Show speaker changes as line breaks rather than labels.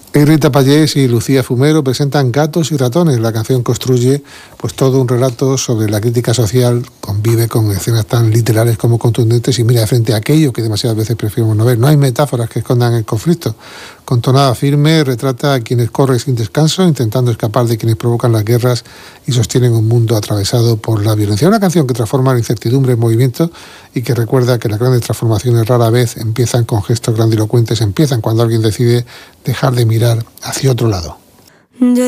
Rita Pallés y Lucía Fumero presentan Gatos y Ratones. La canción construye pues todo un relato sobre la crítica social, convive con escenas tan literales como contundentes y mira de frente a aquello que demasiadas veces preferimos no ver. No hay metáforas que escondan el conflicto. Con tonada firme retrata a quienes corren sin descanso, intentando escapar de quienes provocan las guerras y sostienen un mundo atravesado por la violencia. Una canción que transforma la incertidumbre en movimiento y que recuerda que las grandes transformaciones rara vez empiezan con gestos grandilocuentes, empiezan cuando alguien decide dejar de mirar hacia otro lado.